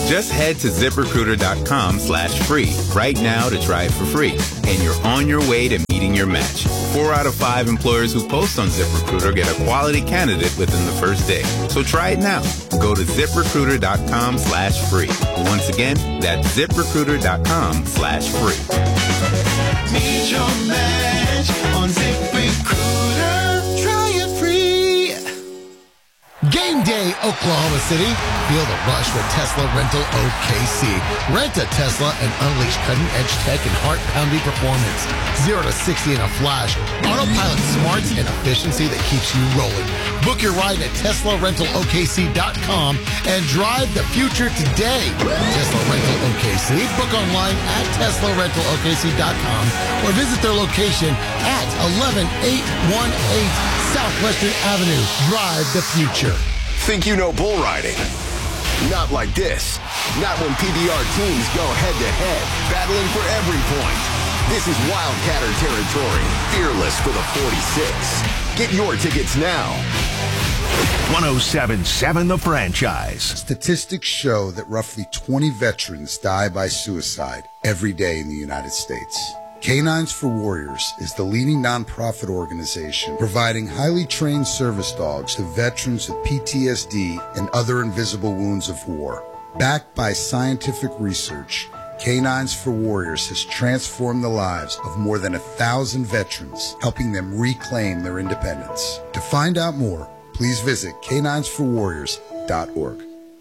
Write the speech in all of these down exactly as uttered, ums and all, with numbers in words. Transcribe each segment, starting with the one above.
Just head to ZipRecruiter.com slash free right now to try it for free. And you're on your way to meeting your match. Four out of five employers who post on ZipRecruiter get a quality candidate within the first day. So try it now. Go to ZipRecruiter.com slash free. Once again, that's ZipRecruiter.com slash free. Meet your match on ZipRecruiter. Try it free. Game day, Oklahoma City. Feel the rush with Tesla Rental O K C. Rent a Tesla and unleash cutting-edge tech and heart-pounding performance. Zero to sixty in a flash. Autopilot smarts and efficiency that keeps you rolling. Book your ride at Tesla Rental O K C dot com and drive the future today. Tesla Rental O K C. Book online at Tesla Rental O K C dot com or visit their location at eleven eight one eight Southwestern Avenue. Drive the future. Think you know bull riding? Not like this. Not when P B R teams go head-to-head, battling for every point. This is Wildcatter territory. Fearless for the forty-six. Get your tickets now. one oh seven point seven The Franchise. Statistics show that roughly twenty veterans die by suicide every day in the United States. Canines for Warriors is the leading nonprofit organization providing highly trained service dogs to veterans with P T S D and other invisible wounds of war. Backed by scientific research, Canines for Warriors has transformed the lives of more than a thousand veterans, helping them reclaim their independence. To find out more, please visit canines for warriors dot org.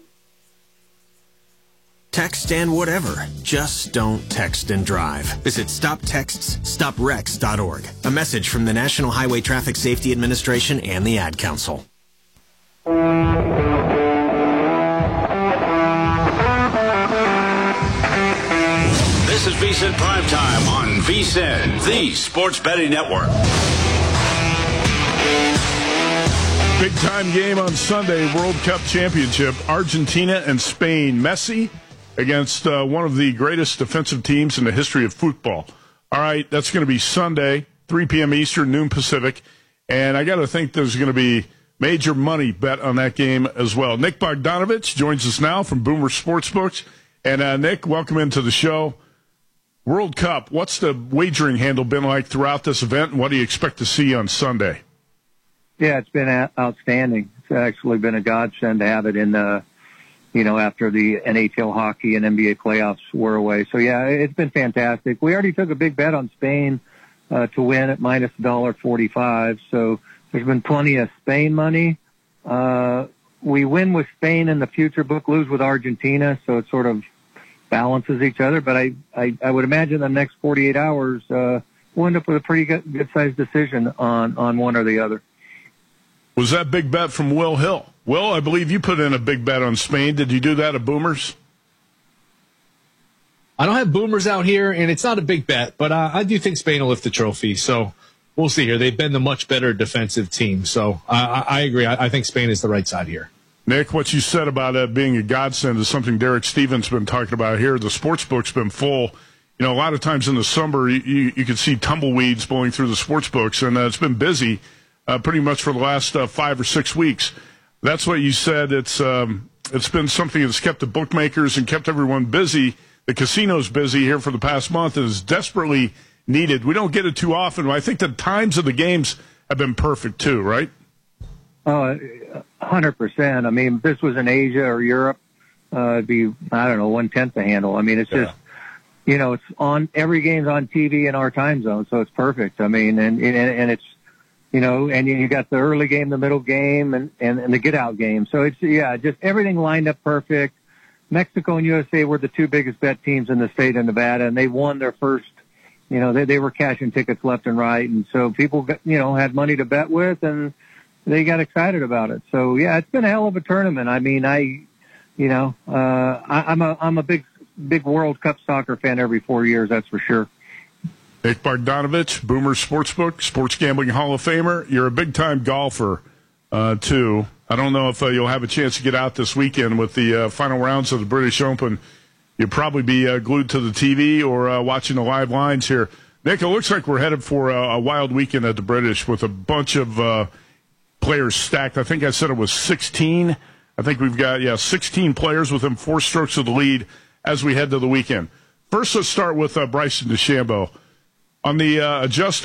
Text and whatever. Just don't text and drive. Visit stop texts stop wrecks dot org. A message from the National Highway Traffic Safety Administration and the Ad Council. This is VSiN Primetime on VSiN, the Sports Betting Network. Big time game on Sunday, World Cup Championship, Argentina and Spain. Messi against uh, one of the greatest defensive teams in the history of football. All right, that's going to be Sunday, three p.m. Eastern, noon Pacific. And I got to think there's going to be major money bet on that game as well. Nick Bogdanovich joins us now from Boomer Sportsbooks. And uh, Nick, welcome into the show. World Cup, what's the wagering handle been like throughout this event, and what do you expect to see on Sunday? Yeah, it's been outstanding. It's actually been a godsend to have it in the, you know, after the N H L hockey and N B A playoffs were away. So, yeah, it's been fantastic. We already took a big bet on Spain uh, to win at minus one dollar forty-five. So there's been plenty of Spain money. Uh, we win with Spain in the future book, lose with Argentina. So it sort of balances each other. But I, I, I would imagine the next forty-eight hours uh, we'll end up with a pretty good, good-sized decision on, on one or the other. Was that big bet from Will Hill? Will, I believe you put in a big bet on Spain. Did you do that at Boomers? I don't have Boomers out here, and it's not a big bet, but uh, I do think Spain will lift the trophy. So we'll see here. They've been the much better defensive team. So uh, I, I agree. I, I think Spain is the right side here. Nick, what you said about uh, being a godsend is something Derek Stevens has been talking about here. The sports book's been full. You know, a lot of times in the summer, you, you, you can see tumbleweeds blowing through the sports books, and uh, it's been busy. Uh, pretty much for the last uh, five or six weeks. That's what you said. It's um, it's been something that's kept the bookmakers and kept everyone busy. The casino's busy here for the past month and is desperately needed. We don't get it too often. I think the times of the games have been perfect too, right? Oh, one hundred percent. I mean, if this was in Asia or Europe, uh, it'd be, I don't know, one-tenth the handle. I mean, it's yeah. just, you know, it's on, every game's on T V in our time zone, so it's perfect. I mean, and and, and it's, you know, and you got the early game, the middle game, and, and, and the get-out game. So it's, yeah, just everything lined up perfect. Mexico and U S A were the two biggest bet teams in the state of Nevada, and they won their first, you know, they, they were cashing tickets left and right. And so people, got, you know, had money to bet with, and they got excited about it. So, yeah, it's been a hell of a tournament. I mean, I, you know, uh, I, I'm a I'm a big, big World Cup soccer fan every four years, that's for sure. Nick Bogdanovich, Boomer Sportsbook, Sports Gambling Hall of Famer. You're a big-time golfer, uh, too. I don't know if uh, you'll have a chance to get out this weekend with the uh, final rounds of the British Open. You'll probably be uh, glued to the T V or uh, watching the live lines here. Nick, it looks like we're headed for a, a wild weekend at the British with a bunch of uh, players stacked. I think I said it was sixteen I think we've got, yeah, sixteen players within four strokes of the lead as we head to the weekend. First, let's start with uh, Bryson DeChambeau. On the uh, adjusted